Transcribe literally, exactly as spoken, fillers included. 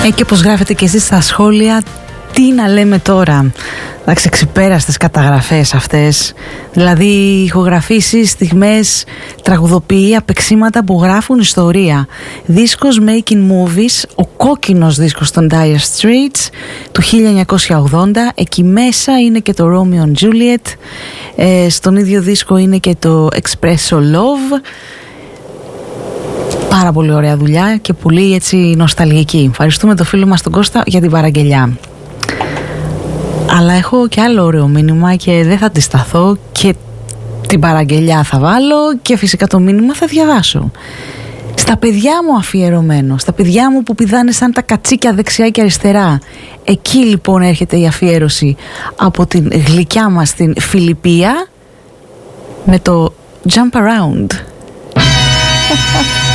Ε, και όπως γράφετε και εσείς στα σχόλια, τι να λέμε τώρα. Εντάξει, ξεπέραστες καταγραφές αυτές. Δηλαδή ηχογραφήσεις, στιγμές, τραγουδοποιεί, απεξίματα που γράφουν ιστορία. Δίσκος Making Movies, ο κόκκινος δίσκος των Dire Straits του χίλια εννιακόσια ογδόντα. Εκεί μέσα είναι και το Romeo and Juliet. ε, Στον ίδιο δίσκο είναι και το Espresso Love. Πάρα πολύ ωραία δουλειά και πολύ έτσι νοσταλγική. Ευχαριστούμε το φίλο μας τον Κώστα για την παραγγελιά. Αλλά έχω και άλλο ωραίο μήνυμα και δεν θα αντισταθώ και την παραγγελιά θα βάλω και φυσικά το μήνυμα θα διαβάσω. Στα παιδιά μου αφιερωμένο, στα παιδιά μου που πηδάνε σαν τα κατσίκια δεξιά και αριστερά. Εκεί λοιπόν έρχεται η αφιέρωση από την γλυκιά μας την Φιλιππία με το Jump Around.